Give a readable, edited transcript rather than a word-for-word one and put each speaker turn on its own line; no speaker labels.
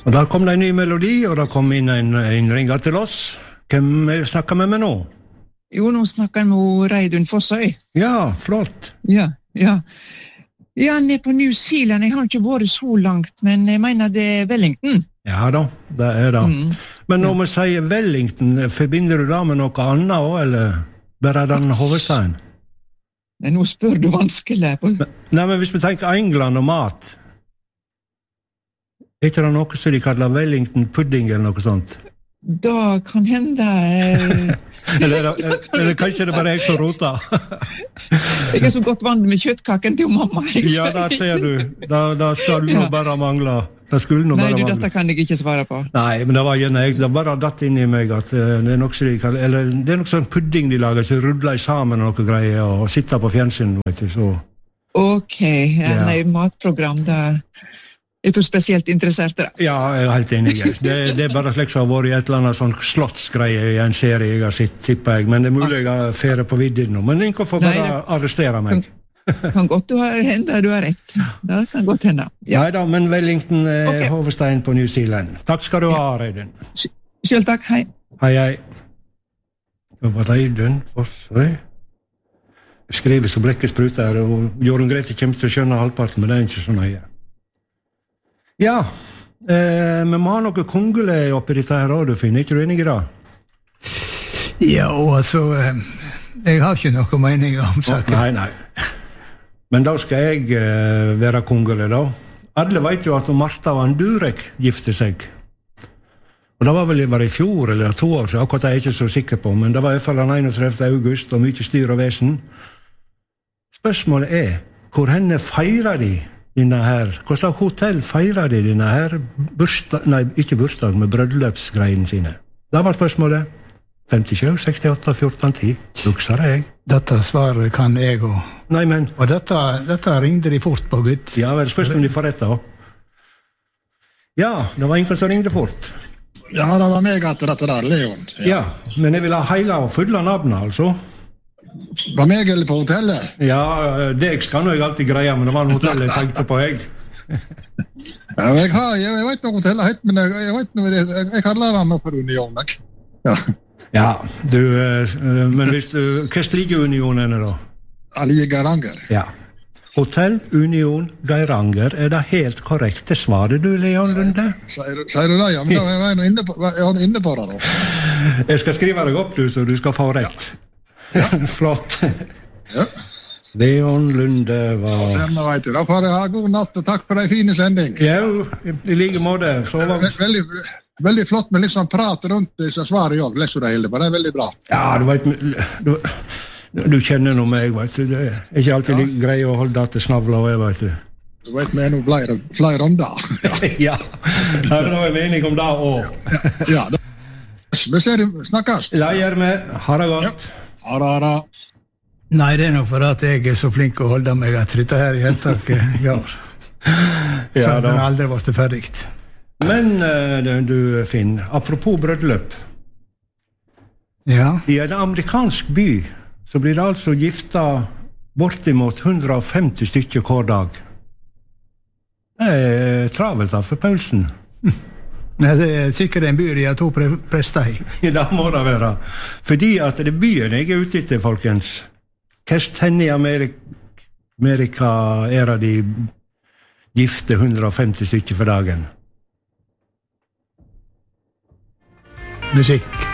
Og da kom det en ny melodi, og da kom inn en ringer til oss. Hvem snakker vi med nå?
Jo, nå snakker jeg med Reidun Fossøy.
Ja, flott.
Ja. Ja, han på New Zealand. Jeg har ikke vært så langt, men jeg mener det Wellington.
Ja da, det det. Men når vi sier Wellington, forbinder du da med noe annet også, eller bare den hovedstaden?
Nå spør du vanskelig.
Nei, men hvis vi tenker England og mat, ikke det noe som de kaller Wellington pudding eller noe sånt?
Da kan hende...
eller kanskje det bare jeg som roter?
Jeg så godt vant med kjøttkaken til mamma.
Ja, da ser du. Da skal du bare mangle.
Nei, dette kan jeg ikke svare på.
Nei, men det var gjerne jeg. Det bare datt inn i meg at det noe som de kaller, eller det noe sånn pudding de lager, så rudler sammen og noe greier, og sitter på fjernsyn, vet du, så... Ok,
nei, matprogram, da... Er du spesielt interessert i det?
Ja, jeg helt enig. Det bare slik som har vært i et eller annet sånn slottsgreie i en serie jeg har sett, tipper jeg. Men det mulig jeg har fere på vidden nå. Men ingen får bare arrestere meg.
Kan godt du har rett. Det kan godt hende.
Ja. Neida, men Wellington hovedstein på New Zealand. Takk skal du ha, Reidun.
Selv takk, hei.
Hei. Det var Reidun Fossøy. Skriver som blekkesprut der, og Jorunn Grete kommer til å skjønne halvparten, men det ikke så nøye. Ja, vi må ha noe kongele oppi dette her, du finner ikke du enig i det?
Ja, altså, jeg har ikke noe mening om saken.
Nei. Men da skal jeg være kongele da. Alle vet jo at Martha van Durek gifte seg. Og det var vel bare i fjor eller 2 år, så akkurat er jeg ikke så sikker på, men det var i hvert fall den 31. august, og mye styr og vesen. Spørsmålet hvor henne feirer de denne her, hva slags hotell feirer de denne her ikke bursdag, men brødløpsgreien sine? Det var spørsmålet. 57, 68, 14, 10. Husker jeg.
Dette svaret kan jeg også.
Nei, men...
Og dette ringte de fort på, gutt.
Ja, vel, spørsmål om de får rett da. Ja, det var ingen som ringte fort.
Ja, det var meg at dette der, Leon.
Ja, men jeg vil ha hele og fulle navnet, altså.
Var meg eller på hotellet?
Ja, det skal nå jeg alltid greie, men det var en hotell jeg tenkte på, jeg.
Ja, jeg vet noe hotellet hett, men jeg kaller det noe for Union, ikke?
Ja, men hvis du, hva Strigeunion er det da?
Ali Geiranger.
Ja. Hotell Union Geiranger, er det helt korrekt? Det svarer du, Leon Lunde?
Sier du det, ja, men da er jeg inne på det da.
Jeg skal skrive deg opp, du, så du skal få rett. Ja. Flott. Ja. Leon Lunde var...
Da får jeg ha god natt, og takk for en fin sending.
Ja, i like måte.
Veldig flott med litt sånn prat rundt disse svaret, jeg leser det hele, for det er veldig bra.
Ja, du vet, du kjenner noe meg, vet du. Det er ikke alltid grei å holde det til snavla, vet du.
Du vet, vi er noe flere om det.
Ja, da er vi enige om det også.
Ja, vi snakkes.
Ja, gjør vi. Ha det godt.
Ha.
Nei, det er nok for at jeg er så flink å holde meg at dette her i heltaket går. Ja, da. Den har aldri vært ferdig.
Men du, Finn, apropos brødløp.
Ja.
I en amerikansk by så blir det altså gifta bortimot 150 stykker hver dag. Det er travelt da for Paulsen.
Nei, det er sikkert en by de har 2 prester i.
Ja, det må det være. Fordi at det er byen jeg er ute etter, folkens. Hva henne i Amerika er de gifte 150 stykker for dagen?
Musikk.